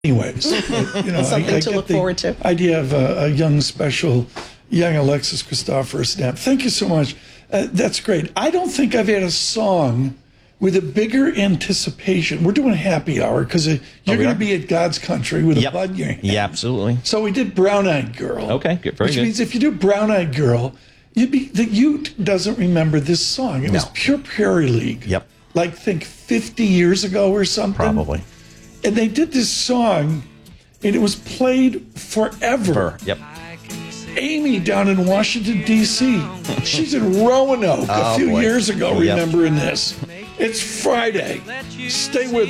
anyways. Something to look forward to. Idea of a young Alexis Christopher Snap. Thank you so much. That's great. I don't think I've had a song with a bigger anticipation. We're doing a happy hour because you're going to be at God's Country with a bud in your hand. Yeah, absolutely. So we did Brown Eyed Girl. Okay, good. Very which good. means if you do Brown Eyed Girl, the Ute doesn't remember this song. It was Pure Prairie League. Yep. Like, think 50 years ago or something. Probably. And they did this song, and it was played forever. Yep. Amy down in Washington, D.C. She's in Roanoke a few years ago remembering this. It's Friday. Stay with us.